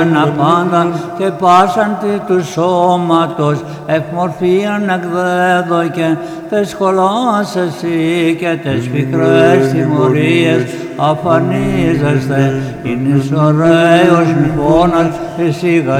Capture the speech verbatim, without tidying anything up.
πάντα και πάσαν τη του σώματος ευμορφίαν εκδέδωκεν τες σχολάς εσύ και τες πικρές τιμωρίες αφανίζεστε, είναι εις ωραίος νηπώνας εσύ